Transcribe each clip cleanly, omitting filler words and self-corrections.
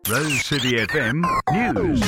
Rose City FM News.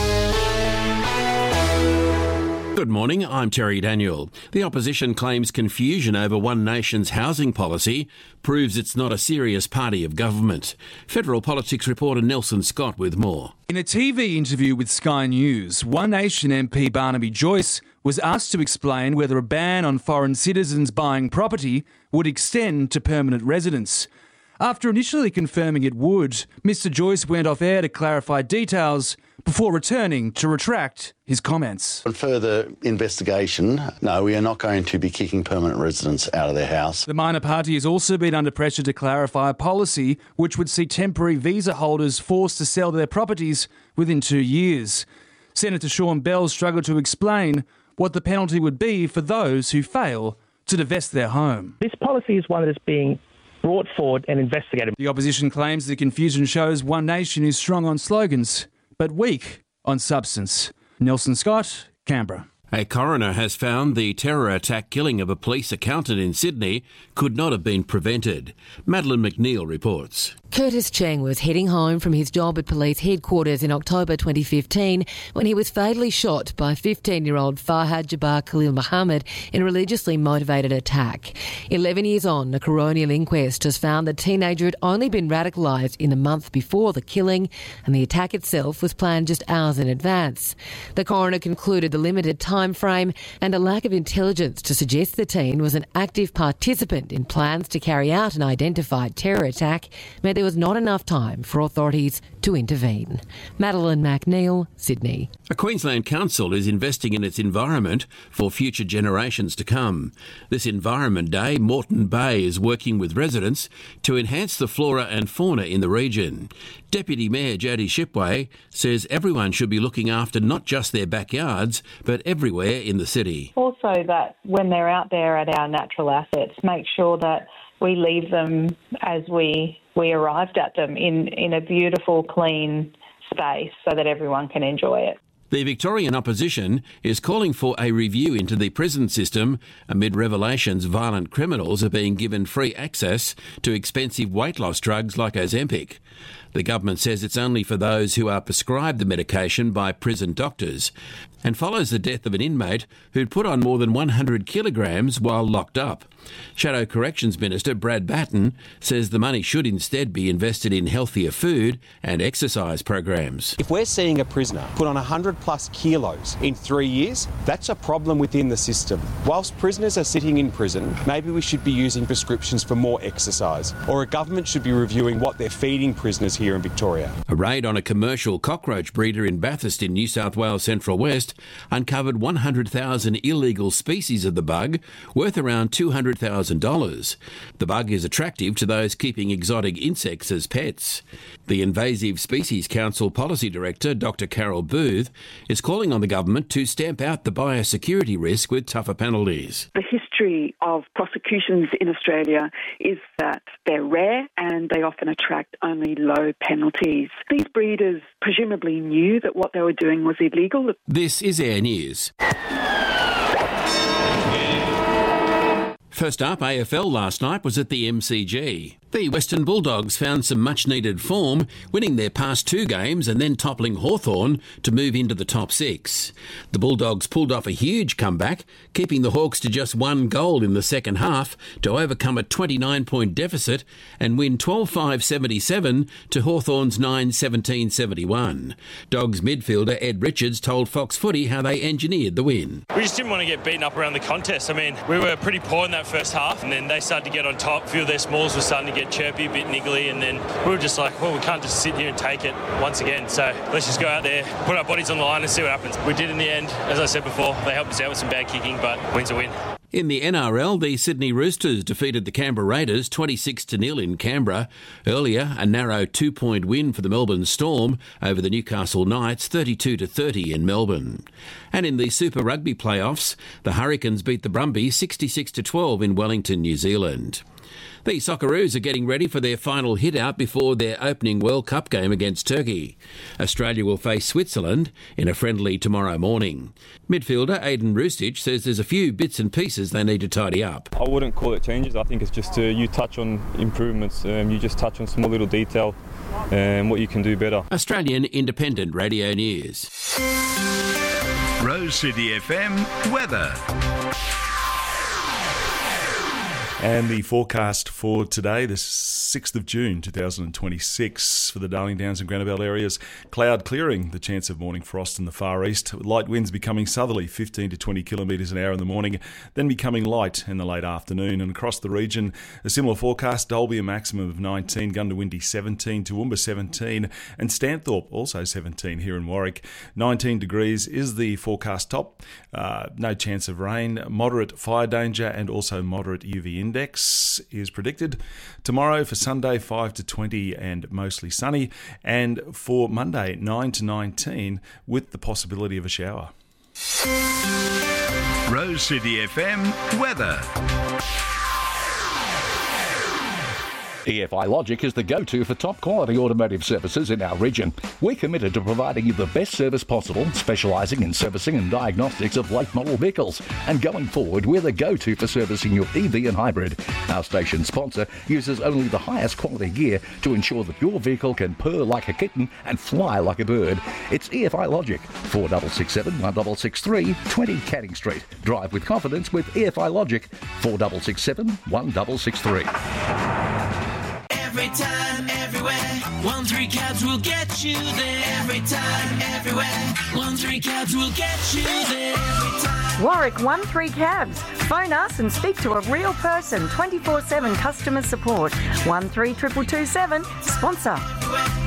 Good morning, I'm Terry Daniel. The opposition claims confusion over One Nation's housing policy proves it's not a serious party of government. Federal politics reporter Nelson Scott with more. In a TV interview with Sky News, One Nation MP Barnaby Joyce was asked to explain whether a ban on foreign citizens buying property would extend to permanent residents. After initially confirming it would, Mr Joyce went off air to clarify details before returning to retract his comments. On further investigation, no, we are not going to be kicking permanent residents out of their house. The minor party has also been under pressure to clarify a policy which would see temporary visa holders forced to sell their properties within 2 years. Senator Sean Bell struggled to explain what the penalty would be for those who fail to divest their home. This policy is one that is being brought forward and investigated. The opposition claims the confusion shows One Nation is strong on slogans but weak on substance. Nelson Scott, Canberra. A coroner has found the terror attack killing of a police accountant in Sydney could not have been prevented. Madeline McNeil reports. Curtis Cheng was heading home from his job at police headquarters in October 2015 when he was fatally shot by 15-year-old Farhad Jabbar Khalil Muhammad in a religiously motivated attack. 11 years on, a coronial inquest has found the teenager had only been radicalised in the month before the killing, and the attack itself was planned just hours in advance. The coroner concluded the limited time frame and a lack of intelligence to suggest the teen was an active participant in plans to carry out an identified terror attack meant there was not enough time for authorities to intervene. Madeline McNeil, Sydney. A Queensland council is investing in its environment for future generations to come. This Environment Day, Moreton Bay is working with residents to enhance the flora and fauna in the region. Deputy Mayor Jodie Shipway says everyone should be looking after not just their backyards, but everywhere in the city. Also that when they're out there at our natural assets, make sure that we leave them as we arrived at them in a beautiful, clean space so that everyone can enjoy it. The Victorian opposition is calling for a review into the prison system amid revelations violent criminals are being given free access to expensive weight loss drugs like Ozempic. The government says it's only for those who are prescribed the medication by prison doctors and follows the death of an inmate who'd put on more than 100 kilograms while locked up. Shadow Corrections Minister Brad Batten says the money should instead be invested in healthier food and exercise programs. If we're seeing a prisoner put on 100 plus kilos in 3 years, that's a problem within the system. Whilst prisoners are sitting in prison, maybe we should be using prescriptions for more exercise, or a government should be reviewing what they're feeding prisoners here in Victoria. A raid on a commercial cockroach breeder in Bathurst in New South Wales Central West uncovered 100,000 illegal species of the bug, worth around $200,000. The bug is attractive to those keeping exotic insects as pets. The Invasive Species Council Policy Director, Dr Carol Booth, is calling on the government to stamp out the biosecurity risk with tougher penalties. The history of prosecutions in Australia is that they're rare and they often attract only low penalties. These breeders presumably knew that what they were doing was illegal. This is Air News. First up, AFL last night was at the MCG. The Western Bulldogs found some much-needed form, winning their past 2 games and then toppling Hawthorn to move into the top 6. The Bulldogs pulled off a huge comeback, keeping the Hawks to just 1 goal in the second half to overcome a 29-point deficit and win 12-5-77 to Hawthorn's 9-17-71. Dogs midfielder Ed Richards told Fox Footy how they engineered the win. We just didn't want to get beaten up around the contest. I mean, we were pretty poor in that first half, and then they started to get on top. A few of their smalls were starting to get chirpy, a bit niggly, and then we were just like, well, we can't just sit here and take it once again. So let's just go out there, put our bodies on the line and see what happens. We did in the end. As I said before, they helped us out with some bad kicking, but win's a win. In the NRL, the Sydney Roosters defeated the Canberra Raiders 26-0 in Canberra. Earlier, a narrow 2-point win for the Melbourne Storm over the Newcastle Knights 32-30 in Melbourne. And in the Super Rugby playoffs, the Hurricanes beat the Brumbies 66-12 in Wellington, New Zealand. The Socceroos are getting ready for their final hit-out before their opening World Cup game against Turkey. Australia will face Switzerland in a friendly tomorrow morning. Midfielder Aiden Roostich says there's a few bits and pieces they need to tidy up. I wouldn't call it changes. I think it's just you touch on improvements. You just touch on small little detail and what you can do better. Australian Independent Radio News. Rose City FM weather. And the forecast for today, the 6th of June 2026, for the Darling Downs and Granville areas. Cloud clearing, the chance of morning frost in the far east. Light winds becoming southerly, 15 to 20 kilometres an hour in the morning, then becoming light in the late afternoon. And across the region, a similar forecast. Dalby a maximum of 19, Gundawindi 17, Toowoomba 17, and Stanthorpe also 17 here in Warwick. 19 degrees is the forecast top. No chance of rain. Moderate fire danger and also moderate UV index is predicted. Tomorrow for Sunday 5 to 20 and mostly sunny, and for Monday 9 to 19 with the possibility of a shower. Rose City FM weather. EFI Logic is the go-to for top-quality automotive services in our region. We're committed to providing you the best service possible, specialising in servicing and diagnostics of late-model vehicles. And going forward, we're the go-to for servicing your EV and hybrid. Our station sponsor uses only the highest quality gear to ensure that your vehicle can purr like a kitten and fly like a bird. It's EFI Logic, 4667 1663 20 Canning Street. Drive with confidence with EFI Logic, 4667 1663. Every time, everywhere, 13 Cabs will get you there. Every time, everywhere, 13 Cabs will get you there. Every time. Warwick 13 Cabs. Phone us and speak to a real person. 24/7 customer support. 132227. Sponsor.